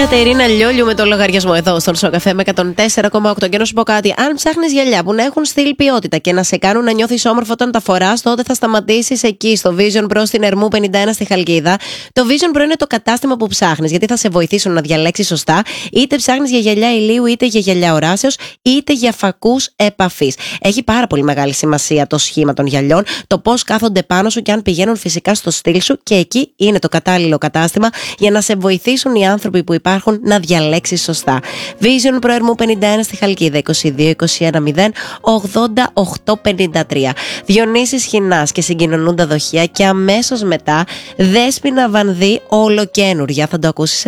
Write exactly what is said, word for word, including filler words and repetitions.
Κατερίνα Λιόλιου με το λογαριασμό εδώ στον Σοκαφέ με εκατόν τέσσερα κόμμα οκτώ. Και να σου πω κάτι, αν ψάχνεις γυαλιά που να έχουν στυλ ποιότητα και να σε κάνουν να νιώθεις όμορφο όταν τα φοράς, τότε θα σταματήσεις εκεί στο Vision Pro στην Ερμού πενήντα ένα στη Χαλκίδα. Το Vision Pro είναι το κατάστημα που ψάχνεις, γιατί θα σε βοηθήσουν να διαλέξεις σωστά, είτε ψάχνεις για γυαλιά ηλίου, είτε για γυαλιά οράσεως, είτε για φακούς επαφής. Έχει πάρα πολύ μεγάλη σημασία το σχήμα των γυαλιών, το πώς κάθονται πάνω σου και αν πηγαίνουν φυσικά στο στυλ σου, και εκεί είναι το κατάλληλο κατάστημα για να σε βοηθήσουν οι άνθρωποι που υπάρχουν να διαλέξεις σωστά. Vision Pro Ερμού πενήντα ένα στη Χαλκίδα, είκοσι δύο είκοσι ένα μηδέν ογδόντα οκτώ πενήντα τρία. Διονύσης Χινάς και Συγκοινωνούντα δοχεία, και αμέσως μετά Δέσποινα Βανδύ, ολοκαίνουργια. Θα το ακούσεις